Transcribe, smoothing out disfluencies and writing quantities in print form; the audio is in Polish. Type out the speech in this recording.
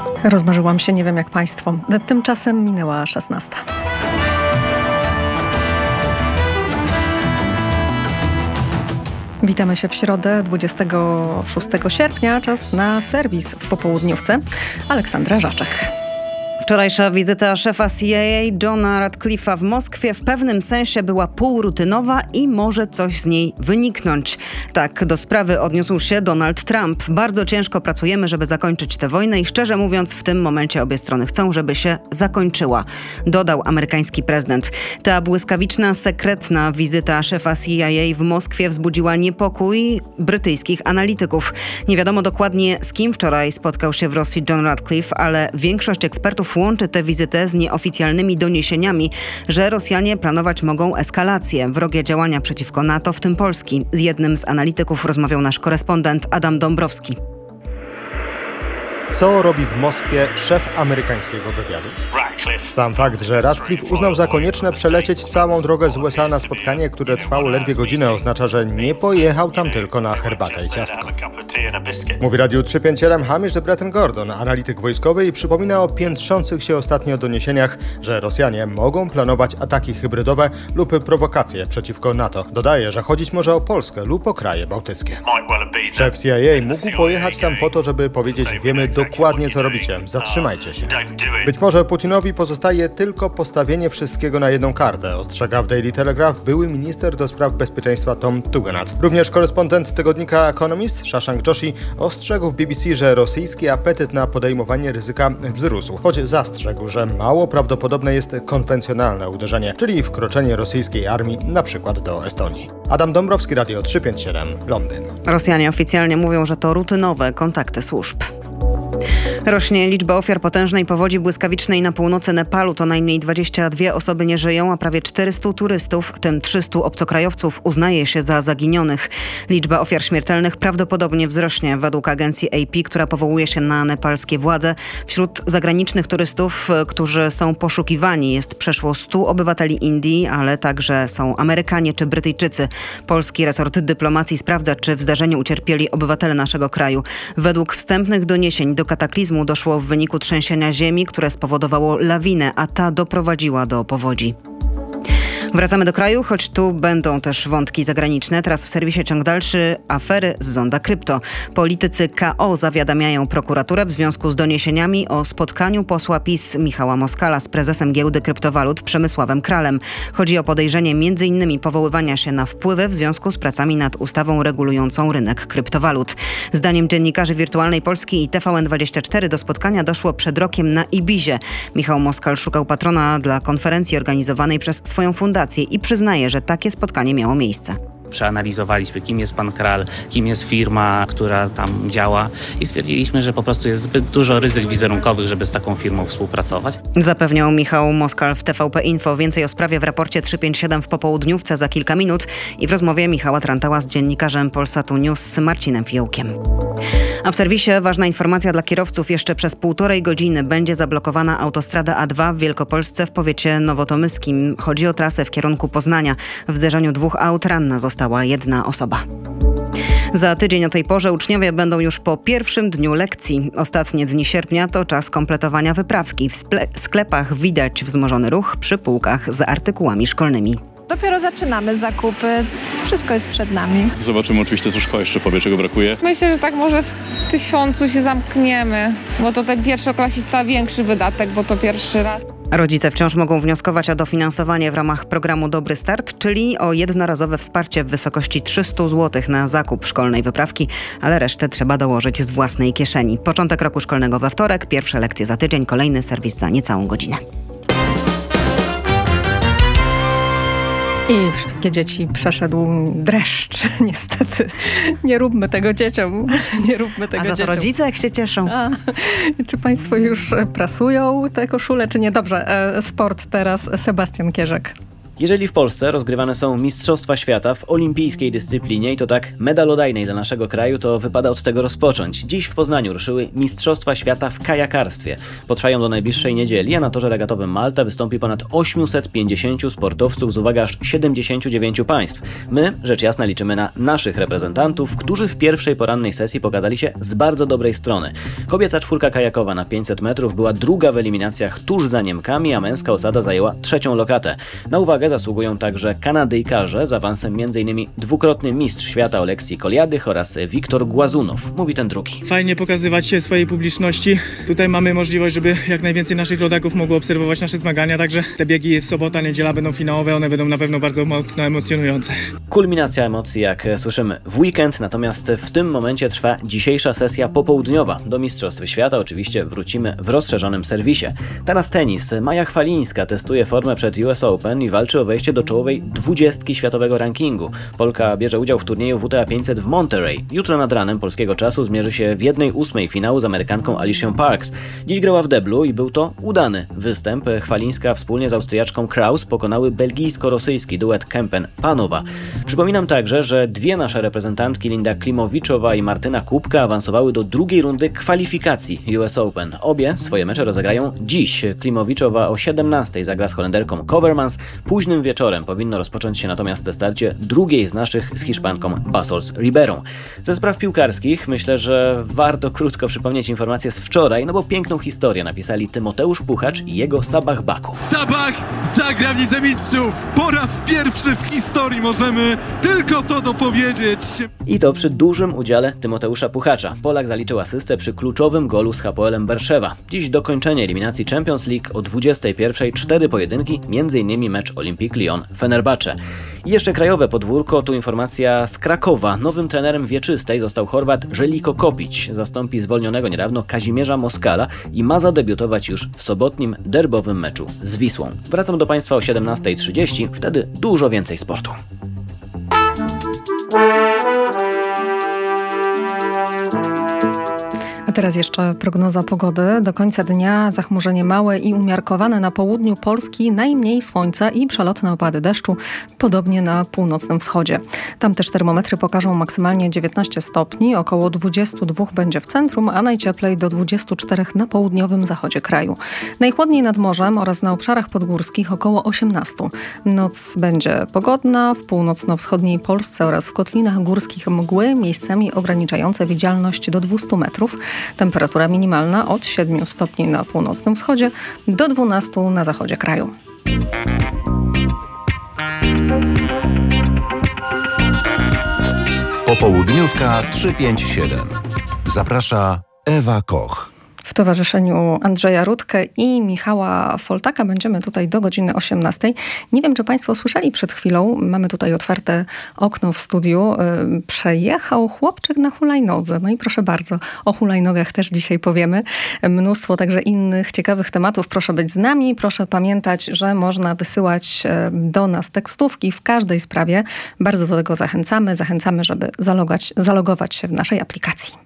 Rozmarzyłam się, nie wiem jak państwo. Tymczasem minęła 16. Witamy się w środę 26 sierpnia. Czas na serwis w popołudniówce. Aleksandra Żaczek. Wczorajsza wizyta szefa CIA Johna Ratcliffe'a w Moskwie w pewnym sensie była półrutynowa i może coś z niej wyniknąć. Tak do sprawy odniósł się Donald Trump. Bardzo ciężko pracujemy, żeby zakończyć tę wojnę i szczerze mówiąc w tym momencie obie strony chcą, żeby się zakończyła, dodał amerykański prezydent. Ta błyskawiczna, sekretna wizyta szefa CIA w Moskwie wzbudziła niepokój brytyjskich analityków. Nie wiadomo dokładnie z kim wczoraj spotkał się w Rosji John Ratcliffe, ale większość ekspertów łączy tę wizytę z nieoficjalnymi doniesieniami, że Rosjanie planować mogą eskalację, wrogie działania przeciwko NATO, w tym Polski. Z jednym z analityków rozmawiał nasz korespondent Adam Dąbrowski. Co robi w Moskwie szef amerykańskiego wywiadu? Sam fakt, że Ratcliffe uznał za konieczne przelecieć całą drogę z USA na spotkanie, które trwało ledwie godzinę, oznacza, że nie pojechał tam tylko na herbatę i ciastko. Mówi Radiu 357 Hamish de Bretton-Gordon, analityk wojskowy, i przypomina o piętrzących się ostatnio doniesieniach, że Rosjanie mogą planować ataki hybrydowe lub prowokacje przeciwko NATO. Dodaje, że chodzić może o Polskę lub o kraje bałtyckie. Szef CIA mógł pojechać tam po to, żeby powiedzieć: wiemy dokładnie co robicie, zatrzymajcie się. Być może Putinowi pozostaje tylko postawienie wszystkiego na jedną kartę, ostrzega w Daily Telegraph były minister do spraw bezpieczeństwa Tom Tugendhat. Również korespondent tygodnika Economist Shashank Joshi ostrzegł w BBC, że rosyjski apetyt na podejmowanie ryzyka wzrósł, choć zastrzegł, że mało prawdopodobne jest konwencjonalne uderzenie, czyli wkroczenie rosyjskiej armii na przykład do Estonii. Adam Dąbrowski, Radio 357, Londyn. Rosjanie oficjalnie mówią, że to rutynowe kontakty służb. Rośnie liczba ofiar potężnej powodzi błyskawicznej na północy Nepalu. To najmniej 22 osoby nie żyją, a prawie 400 turystów, w tym 300 obcokrajowców, uznaje się za zaginionych. Liczba ofiar śmiertelnych prawdopodobnie wzrośnie. Według agencji AP, która powołuje się na nepalskie władze, wśród zagranicznych turystów, którzy są poszukiwani, jest przeszło 100 obywateli Indii, ale także są Amerykanie czy Brytyjczycy. Polski resort dyplomacji sprawdza, czy w zdarzeniu ucierpieli obywatele naszego kraju. Według wstępnych doniesień do kataklizmu doszło w wyniku trzęsienia ziemi, które spowodowało lawinę, a ta doprowadziła do powodzi. Wracamy do kraju, choć tu będą też wątki zagraniczne. Teraz w serwisie ciąg dalszy afery z Zonda Krypto. Politycy KO zawiadamiają prokuraturę w związku z doniesieniami o spotkaniu posła PiS Michała Moskala z prezesem giełdy kryptowalut Przemysławem Kralem. Chodzi o podejrzenie m.in. powoływania się na wpływy w związku z pracami nad ustawą regulującą rynek kryptowalut. Zdaniem dziennikarzy Wirtualnej Polski i TVN24 do spotkania doszło przed rokiem na Ibizie. Michał Moskal szukał patrona dla konferencji organizowanej przez swoją fundację i przyznaje, że takie spotkanie miało miejsce. Przeanalizowaliśmy, kim jest pan Kral, kim jest firma, która tam działa, i stwierdziliśmy, że po prostu jest zbyt dużo ryzyk wizerunkowych, żeby z taką firmą współpracować. Zapewniał Michał Moskal w TVP Info. Więcej o sprawie w raporcie 357 w popołudniówce za kilka minut i w rozmowie Michała Trantała z dziennikarzem Polsatu News Marcinem Fiołkiem. A w serwisie ważna informacja dla kierowców. Jeszcze przez 1,5 godziny będzie zablokowana autostrada A2 w Wielkopolsce w powiecie nowotomyskim. Chodzi o trasę w kierunku Poznania. W zderzeniu 2 aut ranna została 1 osoba. Za tydzień o tej porze uczniowie będą już po pierwszym dniu lekcji. Ostatnie dni sierpnia to czas kompletowania wyprawki. W sklepach widać wzmożony ruch, przy półkach z artykułami szkolnymi. Dopiero zaczynamy zakupy, wszystko jest przed nami. Zobaczymy oczywiście, co szkoła jeszcze powie, czego brakuje. Myślę, że tak może w 1000 się zamkniemy, bo to ten pierwszoklasista większy wydatek, bo to pierwszy raz. Rodzice wciąż mogą wnioskować o dofinansowanie w ramach programu Dobry Start, czyli o jednorazowe wsparcie w wysokości 300 zł na zakup szkolnej wyprawki, ale resztę trzeba dołożyć z własnej kieszeni. Początek roku szkolnego we wtorek, pierwsze lekcje za tydzień, kolejny serwis za niecałą godzinę. I wszystkie dzieci przeszedł dreszcz, niestety. Nie róbmy tego dzieciom. Nie róbmy tego A za to dzieciom. rodzice jak się cieszą. Czy państwo już prasują te koszule, czy nie? Dobrze, sport teraz. Sebastian Kierzek. Jeżeli w Polsce rozgrywane są Mistrzostwa Świata w olimpijskiej dyscyplinie i to tak medalodajnej dla naszego kraju, to wypada od tego rozpocząć. Dziś w Poznaniu ruszyły Mistrzostwa Świata w kajakarstwie. Potrwają do najbliższej niedzieli, a na torze regatowym Malta wystąpi ponad 850 sportowców z uwagi aż 79 państw. My, rzecz jasna, liczymy na naszych reprezentantów, którzy w pierwszej porannej sesji pokazali się z bardzo dobrej strony. Kobieca czwórka kajakowa na 500 metrów była druga w eliminacjach tuż za Niemkami, a męska osada zajęła trzecią lokatę. Na uwagę zasługują także Kanadyjkarze z awansem m.in. dwukrotny mistrz świata Oleksii Koliadych oraz Wiktor Głazunow, mówi ten drugi. Fajnie pokazywać się swojej publiczności. Tutaj mamy możliwość, żeby jak najwięcej naszych rodaków mogło obserwować nasze zmagania, także te biegi w sobota, niedziela będą finałowe, one będą na pewno bardzo mocno emocjonujące. Kulminacja emocji, jak słyszymy, w weekend, natomiast w tym momencie trwa dzisiejsza sesja popołudniowa. Do Mistrzostw Świata oczywiście wrócimy w rozszerzonym serwisie. Teraz tenis. Maja Chwalińska testuje formę przed US Open i walczy o wejście do czołowej 20 światowego rankingu. Polka bierze udział w turnieju WTA 500 w Monterey. Jutro nad ranem polskiego czasu zmierzy się w 1/8 finału z Amerykanką Alicią Parks. Dziś grała w deblu i był to udany występ. Chwalińska wspólnie z Austriaczką Kraus pokonały belgijsko-rosyjski duet Kempen-Panowa. Przypominam także, że dwie nasze reprezentantki, Linda Klimowiczowa i Martyna Kubka, awansowały do drugiej rundy kwalifikacji US Open. Obie swoje mecze rozegrają dziś. Klimowiczowa o 17:00 zagra z Holenderką Kovermans. Późnym wieczorem powinno rozpocząć się natomiast starcie drugiej z naszych z Hiszpanką Bassols Riberą. Ze spraw piłkarskich myślę, że warto krótko przypomnieć informacje z wczoraj, no bo piękną historię napisali Tymoteusz Puchacz i jego Sabah Baku. Sabah zagra w Lidze Mistrzów! Po raz pierwszy w historii możemy tylko to dopowiedzieć. I to przy dużym udziale Tymoteusza Puchacza. Polak zaliczył asystę przy kluczowym golu z Hapoelem Berszewa. Dziś dokończenie eliminacji Champions League o 21:00 4 pojedynki, m.in. mecz Olympique Lyon-Fenerbahce. I jeszcze krajowe podwórko, tu informacja z Krakowa. Nowym trenerem wieczystej został Chorwat Željko Kopić. Zastąpi zwolnionego niedawno Kazimierza Moskala i ma zadebiutować już w sobotnim derbowym meczu z Wisłą. Wracam do Państwa o 17:30, wtedy dużo więcej sportu. A teraz jeszcze prognoza pogody. Do końca dnia zachmurzenie małe i umiarkowane na południu Polski, najmniej słońca i przelotne opady deszczu, podobnie na północnym wschodzie. Tam też termometry pokażą maksymalnie 19 stopni, około 22 będzie w centrum, a najcieplej do 24 na południowym zachodzie kraju. Najchłodniej nad morzem oraz na obszarach podgórskich około 18. Noc będzie pogodna, w północno-wschodniej Polsce oraz w kotlinach górskich mgły, miejscami ograniczające widzialność do 200 metrów. Temperatura minimalna od 7 stopni na północnym wschodzie do 12 na zachodzie kraju. Popołudniówka 357. Zaprasza Ewa Koch. W towarzyszeniu Andrzeja Rutkę i Michała Foltaka będziemy tutaj do godziny 18:00. Nie wiem, czy Państwo słyszeli przed chwilą, mamy tutaj otwarte okno w studiu, przejechał chłopczyk na hulajnodze. No i proszę bardzo, o hulajnogach też dzisiaj powiemy. Mnóstwo także innych ciekawych tematów. Proszę być z nami, proszę pamiętać, że można wysyłać do nas tekstówki w każdej sprawie. Bardzo do tego zachęcamy, żeby zalogować się w naszej aplikacji.